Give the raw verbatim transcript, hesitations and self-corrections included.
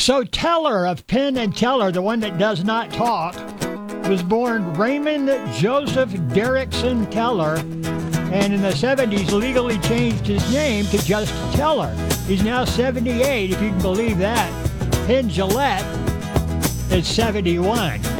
So Teller of Penn and Teller, the one that does not talk, was born Raymond Joseph Derrickson Teller, and in the seventies legally changed his name to just Teller. He's now seventy-eight, if you can believe that. Penn Jillette is seventy-one.